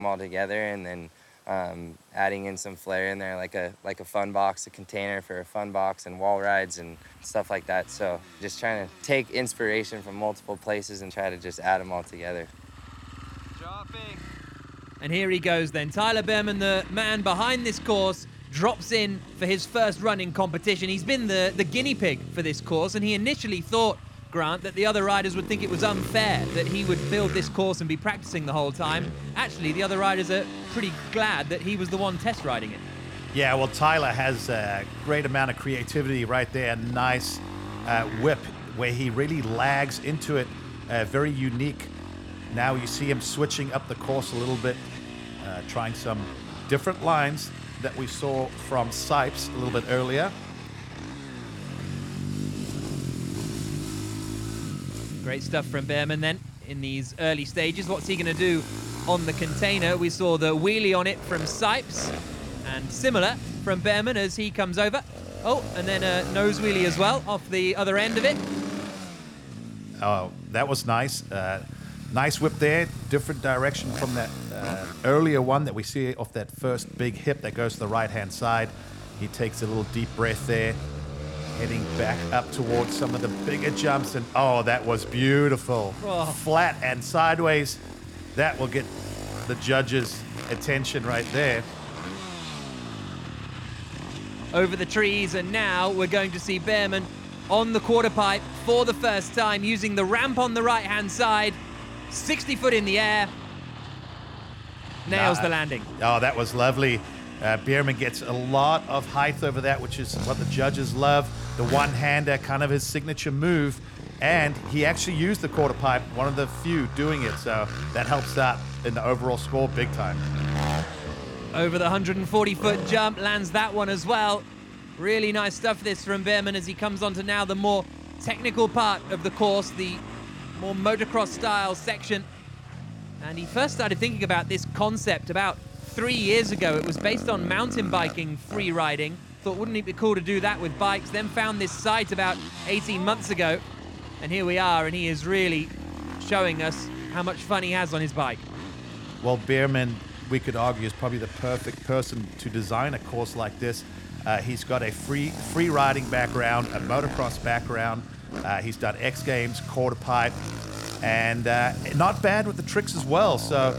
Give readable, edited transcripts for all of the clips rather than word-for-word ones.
them all together, and then adding in some flair in there, like a fun box, a container for a fun box, and wall rides and stuff like that. So just trying to take inspiration from multiple places and try to just add them all together. Dropping. And here he goes then. Tyler Behrman, the man behind this course, drops in for his first run in competition. He's been the guinea pig for this course, and he initially thought, Grant, that the other riders would think it was unfair that he would build this course and be practicing the whole time. Actually, the other riders are pretty glad that he was the one test riding it. Yeah, well, Tyler has a great amount of creativity right there. Nice whip where he really lags into it. Very unique. Now you see him switching up the course a little bit, trying some different lines that we saw from Sipes a little bit earlier. Great stuff from Behrman then in these early stages. What's he going to do on the container? We saw the wheelie on it from Sipes, and similar from Behrman as he comes over. Oh, and then a nose wheelie as well off the other end of it. Oh, that was nice. Nice whip there. Different direction from that earlier one that we see off that first big hip that goes to the right-hand side. He takes a little deep breath there, heading back up towards some of the bigger jumps. And oh, that was beautiful. Oh. Flat and sideways. That will get the judges' attention right there. Over the trees, and now we're going to see Behrman on the quarter pipe for the first time, using the ramp on the right-hand side. 60 foot in the air. Nails the landing. Oh, that was lovely. Behrman gets a lot of height over that, which is what the judges love. The one-hander, kind of his signature move. And he actually used the quarter pipe, one of the few doing it. So that helps out in the overall score big time. Over the 140-foot jump, lands that one as well. Really nice stuff this from Behrman as he comes on to now the more technical part of the course, the more motocross style section. And he first started thinking about this concept about 3 years ago. It was based on mountain biking free riding. Thought, wouldn't it be cool to do that with bikes? Then found this site about 18 months ago. And here we are, and he is really showing us how much fun he has on his bike. Well, Behrman, we could argue, is probably the perfect person to design a course like this. He's got a free riding background, a motocross background. He's done X Games, quarter pipe, and not bad with the tricks as well. So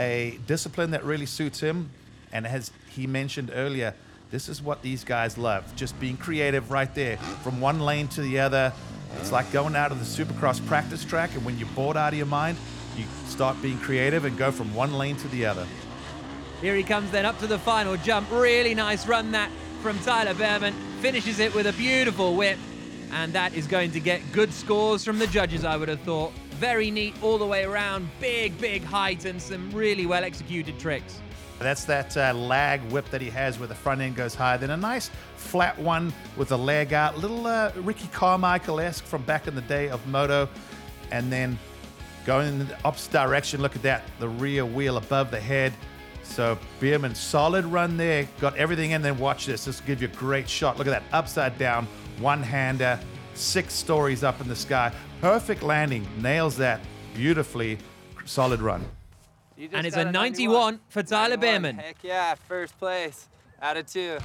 a discipline that really suits him. And as he mentioned earlier, this is what these guys love, just being creative right there, from one lane to the other. It's like going out of the Supercross practice track, and when you're bored out of your mind, you start being creative and go from one lane to the other. Here he comes then up to the final jump. Really nice run that from Tyler Behrman. Finishes it with a beautiful whip. And that is going to get good scores from the judges, I would have thought. Very neat all the way around. Big height and some really well executed tricks. That's that lag whip that he has where the front end goes high. Then a nice flat one with a leg out. Little Ricky Carmichael-esque from back in the day of moto. And then going in the opposite direction. Look at that. The rear wheel above the head. So Behrman, solid run there. Got everything in. Then watch this. This will give you a great shot. Look at that. Upside down. One-hander. 6 stories up in the sky. Perfect landing. Nails that beautifully. Solid run. And it's a 91 for Tyler Behrman. Heck yeah, first place out of 2.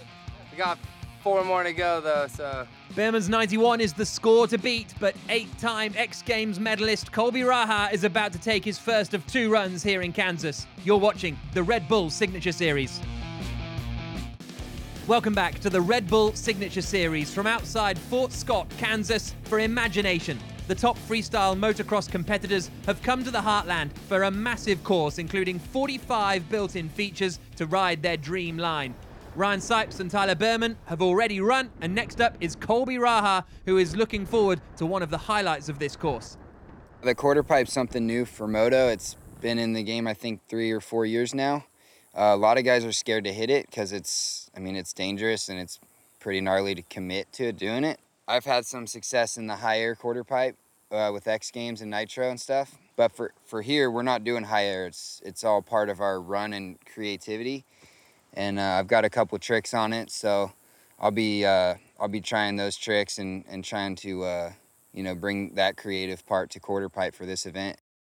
We got 4 more to go though, so. Behrman's 91 is the score to beat, but 8-time X Games medalist Colby Raha is about to take his first of 2 runs here in Kansas. You're watching the Red Bull Signature Series. Welcome back to the Red Bull Signature Series from outside Fort Scott, Kansas for Imagination. The top freestyle motocross competitors have come to the Heartland for a massive course, including 45 built-in features to ride their dream line. Ryan Sipes and Tyler Behrman have already run, and next up is Colby Raha, who is looking forward to one of the highlights of this course. The quarter pipe's something new for moto. It's been in the game, I think, 3 or 4 years now. A lot of guys are scared to hit it because it's dangerous and it's pretty gnarly to commit to doing it. I've had some success in the high air quarter pipe with X Games and Nitro and stuff. But for here, we're not doing high air. It's all part of our run and creativity. And I've got a couple tricks on it, so I'll be trying those tricks and trying to bring that creative part to quarter pipe for this event.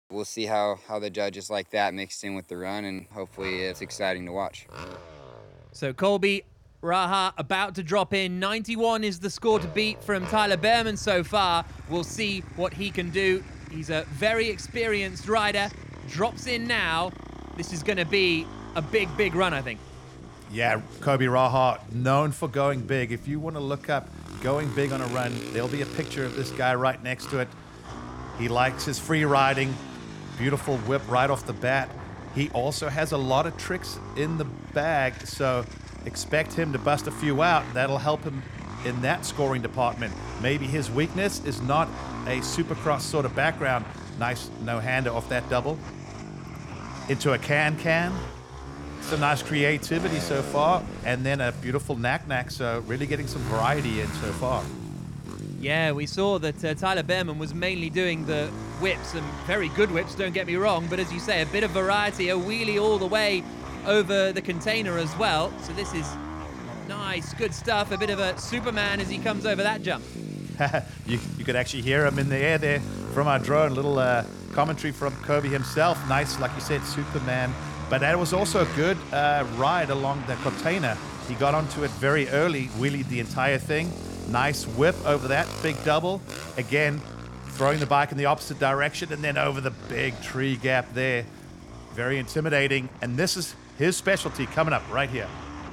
We'll see how the judges like that mixed in with the run, and hopefully it's exciting to watch. So Colby Raha about to drop in. 91 is the score to beat from Tyler Behrman so far. We'll see what he can do. He's a very experienced rider. Drops in now. This is going to be a big, big run, I think. Yeah, Colby Raha, known for going big. If you want to look up going big on a run, there'll be a picture of this guy right next to it. He likes his free riding, beautiful whip right off the bat. He also has a lot of tricks in the bag, so expect him to bust a few out. That'll help him in that scoring department. Maybe his weakness is not a supercross sort of background. Nice no-hander off that double. Into a can-can. Some nice creativity so far, and then a beautiful knack-knack, so really getting some variety in so far. Yeah, we saw that Tyler Behrman was mainly doing the whips, and very good whips, don't get me wrong, but as you say, a bit of variety, a wheelie all the way over the container as well. So this is nice, good stuff, a bit of a Superman as he comes over that jump. you could actually hear him in the air there from our drone, little commentary from Colby himself. Nice, like you said, Superman. But that was also a good ride along the container. He got onto it very early, wheelied the entire thing. Nice whip over that big double. Again, throwing the bike in the opposite direction and then over the big tree gap there. Very intimidating. And this is his specialty coming up right here.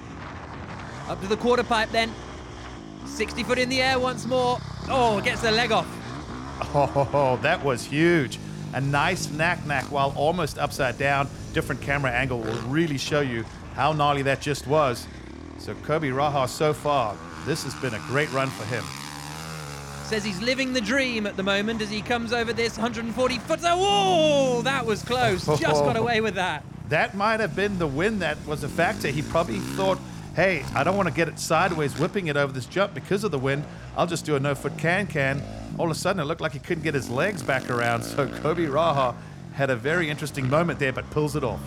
Up to the quarter pipe then. 60 foot in the air once more. Oh, gets the leg off. Oh, that was huge. A nice knack-knack while almost upside down. Different camera angle will really show you how gnarly that just was. So Colby Raha so far, this has been a great run for him. Says he's living the dream at the moment as he comes over this 140 foot. Oh, that was close. Just got away with that. That might have been the win that was a factor. He probably thought, hey, I don't want to get it sideways, whipping it over this jump because of the wind. I'll just do a no-foot can-can. All of a sudden, it looked like he couldn't get his legs back around. So Colby Raha had a very interesting moment there, but pulls it off.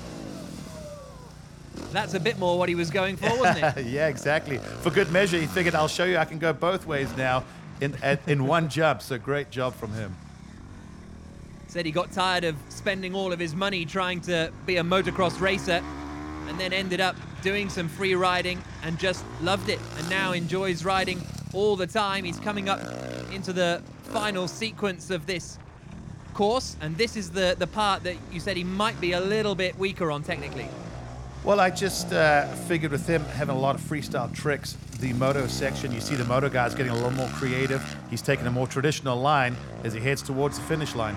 That's a bit more what he was going for, wasn't it? Yeah, exactly. For good measure, he figured, I'll show you I can go both ways now in one jump. So great job from him. Said he got tired of spending all of his money trying to be a motocross racer and then ended up doing some free riding and just loved it and now enjoys riding all the time. He's coming up into the final sequence of this course, and this is the part that you said he might be a little bit weaker on technically. Well, I just figured with him having a lot of freestyle tricks, the moto section, you see the moto guys getting a little more creative. He's taking a more traditional line as he heads towards the finish line.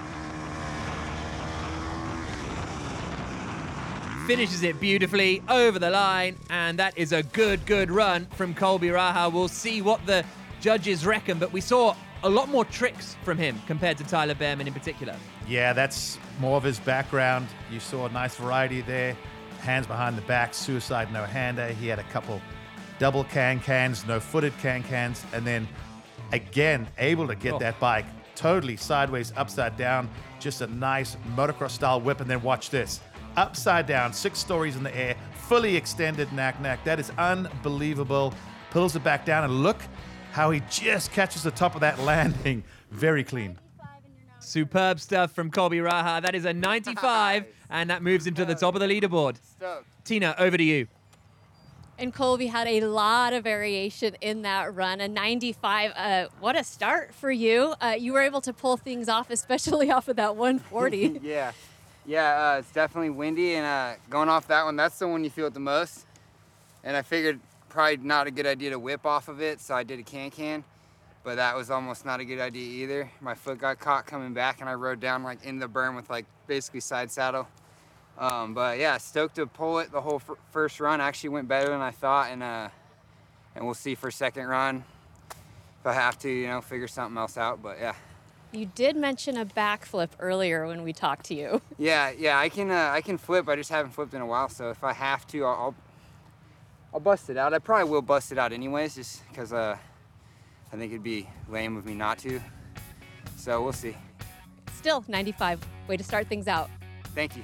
Finishes it beautifully over the line, and that is a good run from Colby Raha. We'll see what the judges reckon, but we saw a lot more tricks from him compared to Tyler Behrman in particular. Yeah, that's more of his background. You saw a nice variety there. Hands behind the back, suicide no-hander. He had a couple double can-cans, no-footed can-cans, and then again, able to get that bike totally sideways, upside down. Just a nice motocross-style whip, and then watch this. Upside down, 6 stories in the air, fully extended knack-knack. That is unbelievable. Pulls it back down, and look how he just catches the top of that landing. Very clean. Superb stuff from Colby Raha. That is a 95, and that moves him to the top of the leaderboard. Tina, over to you. And Colby had a lot of variation in that run. A 95, what a start for you. You were able to pull things off, especially off of that 140. Yeah, it's definitely windy, and going off that one, that's the one you feel it the most. And I figured probably not a good idea to whip off of it, so I did a can-can, but that was almost not a good idea either. My foot got caught coming back, and I rode down like in the berm with like basically side saddle. But yeah, stoked to pull it the whole first run. Actually went better than I thought, and we'll see for second run if I have to, you know, figure something else out. But yeah. You did mention a backflip earlier when we talked to you. Yeah, I can flip. I just haven't flipped in a while, so if I have to, I'll bust it out. I probably will bust it out anyways, just because I think it'd be lame of me not to. So we'll see. Still 95. Way to start things out. Thank you.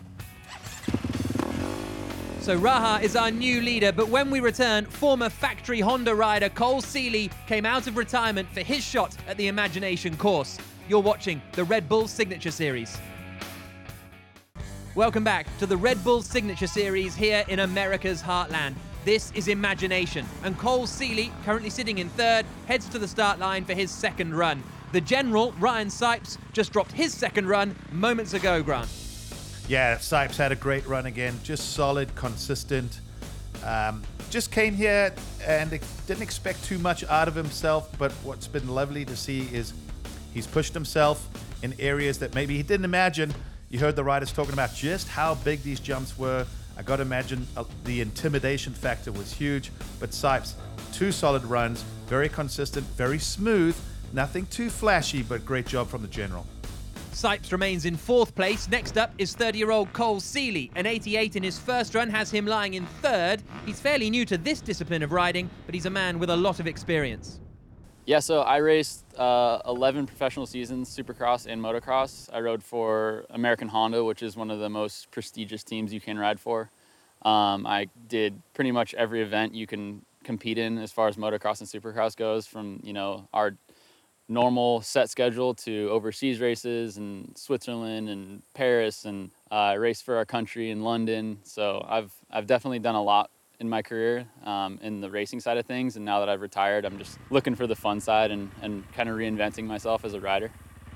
So Raha is our new leader, but when we return, former factory Honda rider Cole Seeley came out of retirement for his shot at the Imagination course. You're watching the Red Bull Signature Series. Welcome back to the Red Bull Signature Series here in America's Heartland. This is Imagination, and Cole Seely, currently sitting in third, heads to the start line for his second run. The general, Ryan Sipes, just dropped his second run moments ago, Grant. Yeah, Sipes had a great run again, just solid, consistent. Just came here and didn't expect too much out of himself, but what's been lovely to see is he's pushed himself in areas that maybe he didn't imagine. You heard the riders talking about just how big these jumps were. I got to imagine the intimidation factor was huge, but Sipes, 2 solid runs, very consistent, very smooth, nothing too flashy, but great job from the general. Sipes remains in 4th place. Next up is 30-year-old Cole Seely. An 88 in his first run has him lying in 3rd. He's fairly new to this discipline of riding, but he's a man with a lot of experience. Yeah, so I raced 11 professional seasons, Supercross and motocross. I rode for American Honda, which is one of the most prestigious teams you can ride for. I did pretty much every event you can compete in as far as motocross and Supercross goes, from, you know, our normal set schedule to overseas races in Switzerland and Paris, and raced for our country in London. So I've definitely done a lot in my career in the racing side of things, and now that I've retired, I'm just looking for the fun side and kind of reinventing myself as a rider.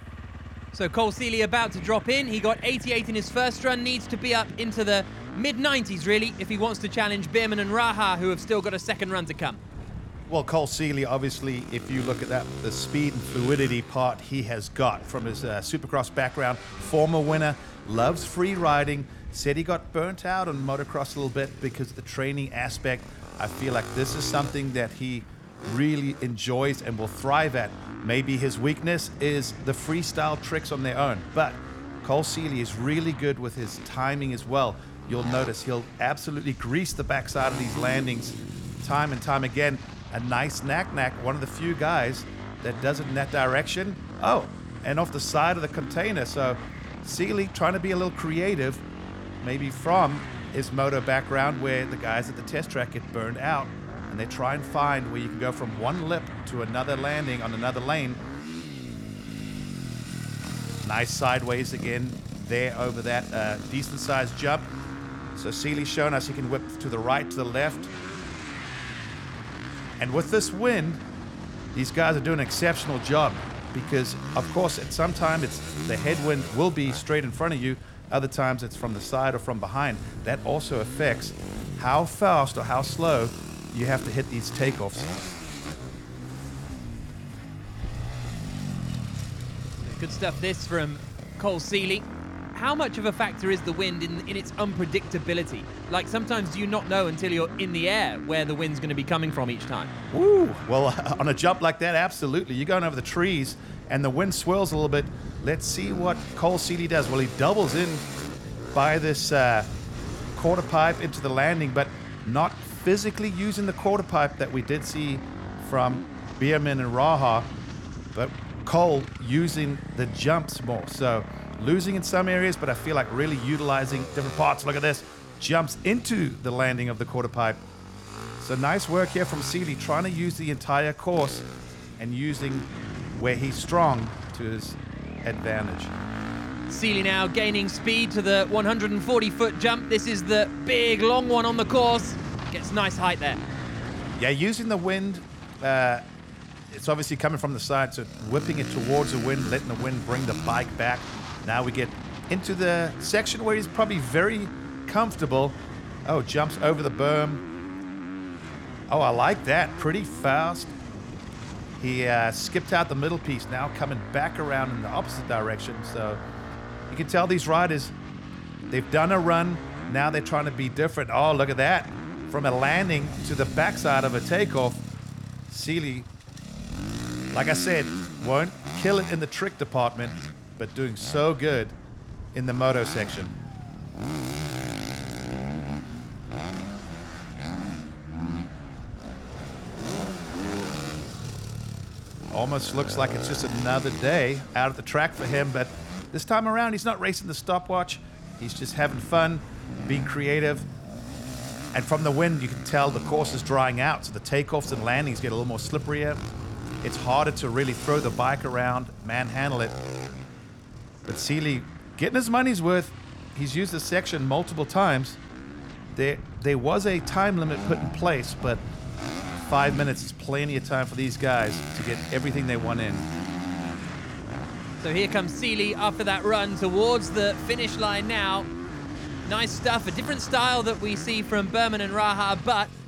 So Cole Seely about to drop in. He got 88 in his first run, needs to be up into the mid-90s really if he wants to challenge Beerman and Raha, who have still got a second run to come. Well, Cole Seely, obviously, if you look at that, the speed and fluidity part he has got from his Supercross background, former winner, loves free riding, said he got burnt out on motocross a little bit because of the training aspect. I feel like this is something that he really enjoys and will thrive at. Maybe his weakness is the freestyle tricks on their own, but Cole Seely is really good with his timing as well. You'll notice he'll absolutely grease the backside of these landings time and time again. A nice knack, one of the few guys that does it in that direction. Oh, and off the side of the container. So Seely trying to be a little creative, maybe from his moto background where the guys at the test track get burned out, and they try and find where you can go from one lip to another landing on another lane. Nice sideways again there over that decent sized jump. So Seely's shown us he can whip to the right, to the left. And with this wind, these guys are doing an exceptional job because, of course, at some time the headwind will be straight in front of you. Other times it's from the side or from behind. That also affects how fast or how slow you have to hit these takeoffs. Good stuff this from Cole Seely. How much of a factor is the wind in its unpredictability? Like, sometimes do you not know until you're in the air where the wind's going to be coming from each time? Ooh, well, on a jump like that, absolutely. You're going over the trees and the wind swirls a little bit. Let's see what Cole Seely does. Well, he doubles in by this quarter pipe into the landing, but not physically using the quarter pipe that we did see from Beerman and Raha, but Cole using the jumps more. So losing in some areas, but I feel like really utilizing different parts. Look at this. Jumps into the landing of the quarter pipe. So nice work here from Seely, trying to use the entire course and using where he's strong to his advantage. Seely now gaining speed to the 140-foot jump. This is the big, long one on the course. Gets nice height there. Yeah, using the wind, it's obviously coming from the side, so whipping it towards the wind, letting the wind bring the bike back. Now we get into the section where he's probably very comfortable. Oh, jumps over the berm. Oh, I like that. Pretty fast. He skipped out the middle piece, now coming back around in the opposite direction. So you can tell these riders, they've done a run. Now they're trying to be different. Oh, look at that. From a landing to the backside of a takeoff. Seely, like I said, won't kill it in the trick department, but doing so good in the moto section. Almost looks like it's just another day out at the track for him, but this time around he's not racing the stopwatch. He's just having fun, being creative. And from the wind, you can tell the course is drying out, so the takeoffs and landings get a little more slipperier. It's harder to really throw the bike around, manhandle it. But Seely getting his money's worth. he's used this section multiple times. There was a time limit put in place, but 5 minutes is plenty of time for these guys to get everything they want in. So here comes Seeley after that run towards the finish line now. Nice stuff, a different style that we see from Behrman and Raha, but